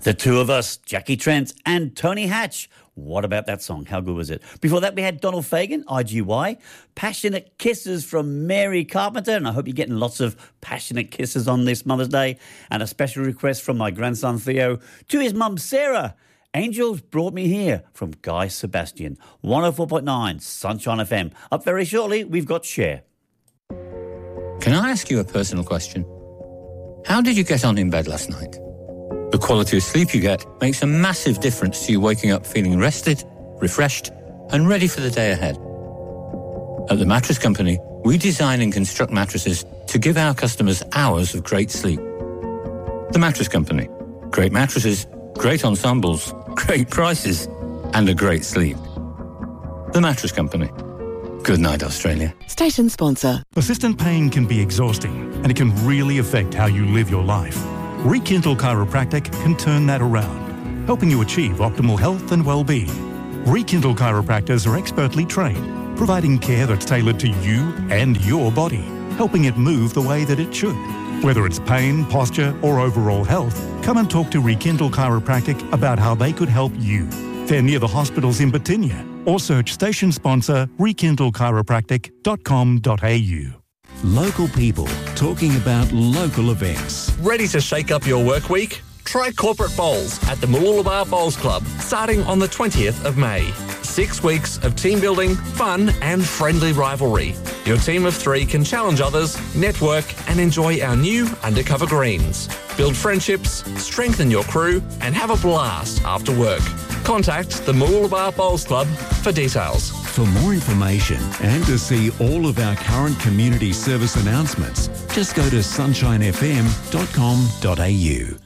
The Two of Us, Jackie Trent and Tony Hatch. What about that song? How good was it? Before that, we had Donald Fagen, IGY. Passionate Kisses from Mary Carpenter. And I hope you're getting lots of passionate kisses on this Mother's Day. And a special request from my grandson Theo to his mum Sarah. Angels Brought Me Here from Guy Sebastian. 104.9 Sunshine FM. Up very shortly, we've got Cher. Can I ask you a personal question? How did you get on in bed last night? The quality of sleep you get makes a massive difference to you waking up feeling rested, refreshed, and ready for the day ahead. At The Mattress Company, we design and construct mattresses to give our customers hours of great sleep. The Mattress Company. Great mattresses, great ensembles, great prices, and a great sleep. The Mattress Company. Good night, Australia. Station sponsor. Persistent pain can be exhausting, and it can really affect how you live your life. Rekindle Chiropractic can turn that around, helping you achieve optimal health and well-being. Rekindle chiropractors are expertly trained, providing care that's tailored to you and your body, helping it move the way that it should. Whether it's pain, posture, or overall health, come and talk to Rekindle Chiropractic about how they could help you. They're near the hospitals in Batinia, or search station sponsor rekindlechiropractic.com.au. Local people talking about local events. Ready to shake up your work week? Try Corporate Bowls at the Mooloolaba Bowls Club, starting on the 20th of May. 6 weeks of team building, fun and friendly rivalry. Your team of 3 can challenge others, network and enjoy our new undercover greens. Build friendships, strengthen your crew and have a blast after work. Contact the Mooloolaba Bowls Club for details. For more information and to see all of our current community service announcements, just go to sunshinefm.com.au.